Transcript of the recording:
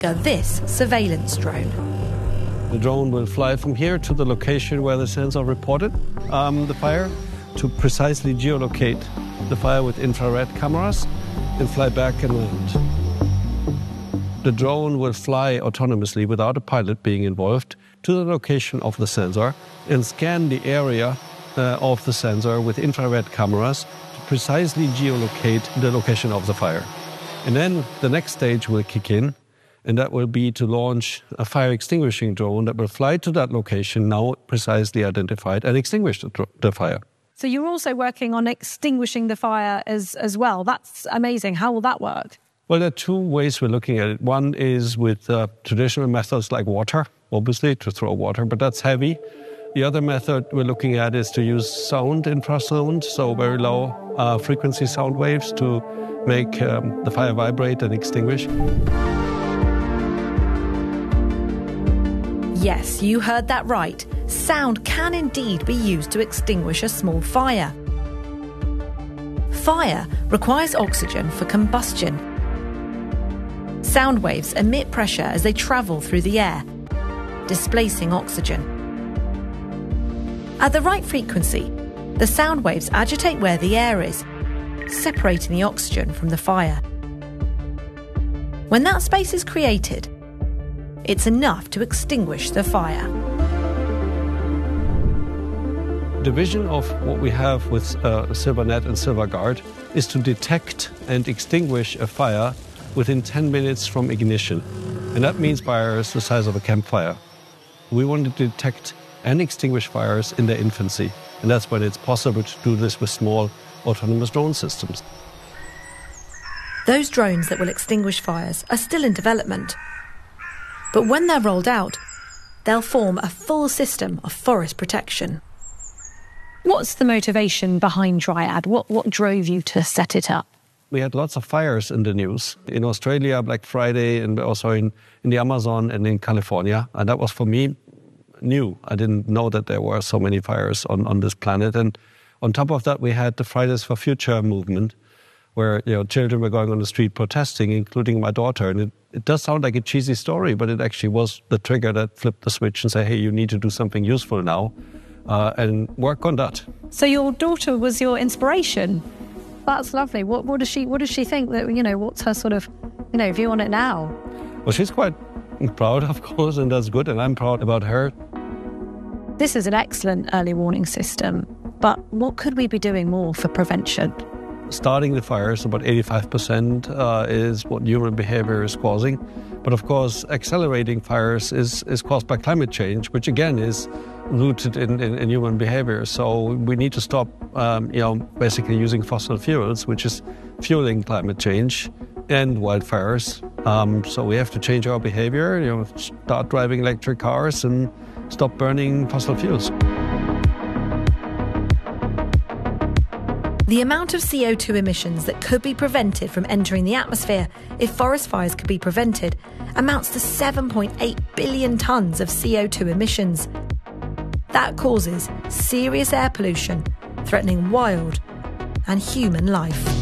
This surveillance drone. The drone will fly from here to the location where the sensor reported the fire to precisely geolocate the fire with infrared cameras and fly back and land. The drone will fly autonomously without a pilot being involved to the location of the sensor and scan the area of the sensor with infrared cameras to precisely geolocate the location of the fire. And then the next stage will kick in, and that will be to launch a fire extinguishing drone that will fly to that location now precisely identified and extinguish the fire. So you're also working on extinguishing the fire as well. That's amazing. How will that work? Well, there are two ways we're looking at it. One is with traditional methods like water, obviously, to throw water, but that's heavy. The other method we're looking at is to use sound, infrasound, so very low frequency sound waves to make the fire vibrate and extinguish. Yes, you heard that right. Sound can indeed be used to extinguish a small fire. Fire requires oxygen for combustion. Sound waves emit pressure as they travel through the air, displacing oxygen. At the right frequency, the sound waves agitate where the air is, separating the oxygen from the fire. When that space is created, it's enough to extinguish the fire. The vision of what we have with SilverNet and SilverGuard is to detect and extinguish a fire within 10 minutes from ignition. And that means fires the size of a campfire. We want to detect and extinguish fires in their infancy. And that's when it's possible to do this with small autonomous drone systems. Those drones that will extinguish fires are still in development. But when they're rolled out, they'll form a full system of forest protection. What's the motivation behind Dryad? What drove you to set it up? We had lots of fires in the news. In Australia, Black Friday, and also in the Amazon and in California. And that was, for me, new. I didn't know that there were so many fires on this planet. And on top of that, we had the Fridays for Future movement, where children were going on the street protesting, including my daughter. And it does sound like a cheesy story, but it actually was the trigger that flipped the switch and said, hey, you need to do something useful now and work on that. So your daughter was your inspiration. That's lovely. What does she think that, what's her sort of, view on it now? Well, she's quite proud, of course, and that's good. And I'm proud about her. This is an excellent early warning system. But what could we be doing more for prevention? Starting the fires, about 85% is what human behavior is causing. But of course, accelerating fires is caused by climate change, which again is rooted in human behavior. So we need to stop, basically using fossil fuels, which is fueling climate change and wildfires. So we have to change our behavior, start driving electric cars and stop burning fossil fuels. The amount of CO2 emissions that could be prevented from entering the atmosphere if forest fires could be prevented amounts to 7.8 billion tonnes of CO2 emissions. That causes serious air pollution, threatening wild and human life.